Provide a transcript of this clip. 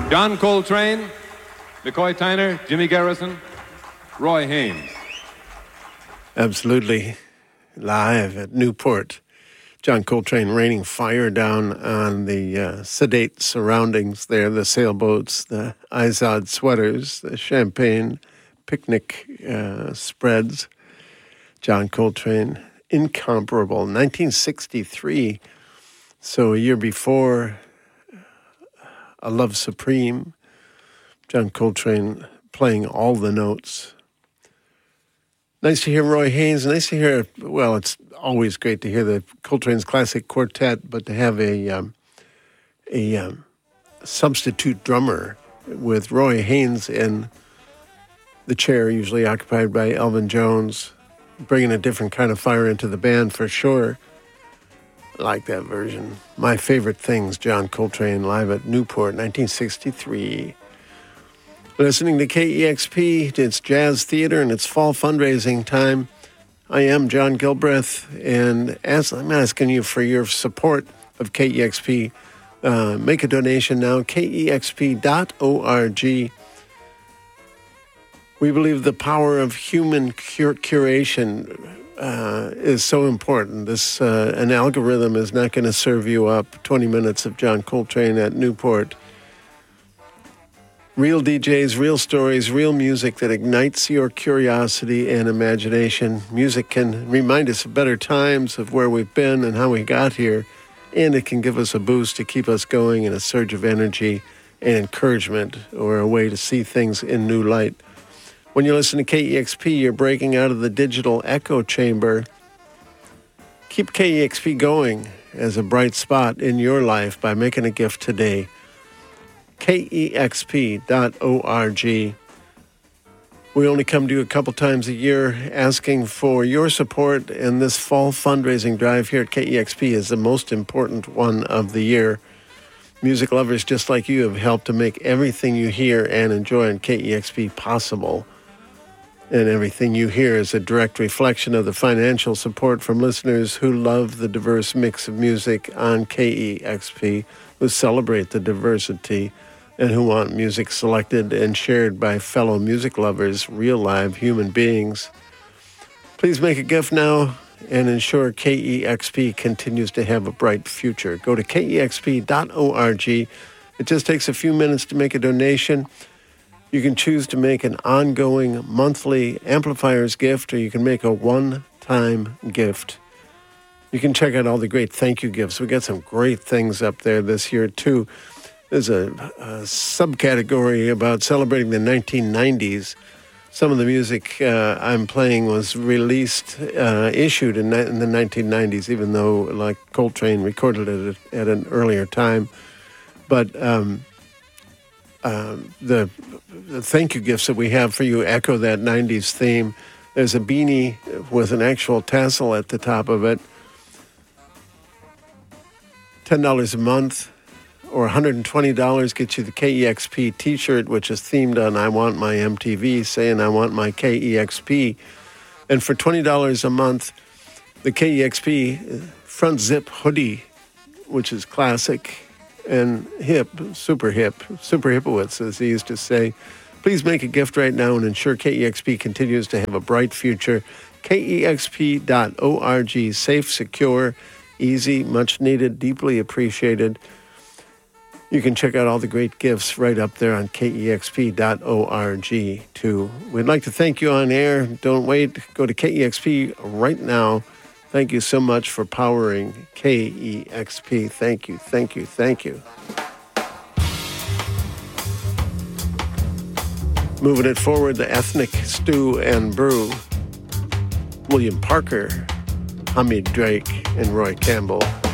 John Coltrane, McCoy Tyner, Jimmy Garrison, Roy Haynes. Absolutely. Live at Newport. John Coltrane raining fire down on the sedate surroundings there, the sailboats, the Izod sweaters, the champagne picnic spreads. John Coltrane, incomparable. 1963, so a year before A Love Supreme, John Coltrane playing all the notes. Nice to hear Roy Haynes. Nice to hear, well, it's always great to hear the Coltrane's Classic Quartet, but to have a substitute drummer with Roy Haynes in the chair, usually occupied by Elvin Jones, bringing a different kind of fire into the band for sure. I like that version. My Favorite Things, John Coltrane, live at Newport, 1963. Listening to KEXP, it's Jazz Theater and it's fall fundraising time. I am John Gilbreth, and as I'm asking you for your support of KEXP, make a donation now, kexp.org. We believe the power of human curation is so important. An algorithm is not going to serve you up 20 minutes of John Coltrane at Newport. Real DJs, real stories, real music that ignites your curiosity and imagination. Music can remind us of better times, of where we've been and how we got here, and it can give us a boost to keep us going in a surge of energy and encouragement, or a way to see things in new light. When you listen to KEXP, you're breaking out of the digital echo chamber. Keep KEXP going as a bright spot in your life by making a gift today. KEXP.org. We only come to you a couple times a year asking for your support, and this fall fundraising drive here at KEXP is the most important one of the year. Music lovers just like you have helped to make everything you hear and enjoy on KEXP possible. And everything you hear is a direct reflection of the financial support from listeners who love the diverse mix of music on KEXP, who celebrate the diversity, and who want music selected and shared by fellow music lovers, real live human beings. Please make a gift now and ensure KEXP continues to have a bright future. Go to kexp.org. It just takes a few minutes to make a donation. You can choose to make an ongoing monthly amplifiers gift, or you can make a one-time gift. You can check out all the great thank you gifts. We got some great things up there this year, too. There's a subcategory about celebrating the 1990s. Some of the music I'm playing was released, issued in the 1990s, even though, like, Coltrane recorded it at an earlier time. But the thank you gifts that we have for you echo that 90s theme. There's a beanie with an actual tassel at the top of it. $10 a month. Or $120 gets you the KEXP t-shirt, which is themed on I Want My MTV, saying I want my KEXP. And for $20 a month, the KEXP front zip hoodie, which is classic and hip, super hippowitz, as he used to say. Please make a gift right now and ensure KEXP continues to have a bright future. KEXP.org, safe, secure, easy, much needed, deeply appreciated. You can check out all the great gifts right up there on KEXP.org, too. We'd like to thank you on air. Don't wait. Go to KEXP right now. Thank you so much for powering KEXP. Thank you, thank you, thank you. Moving it forward, the Ethnic Stew and Brew. William Parker, Hamid Drake, and Roy Campbell.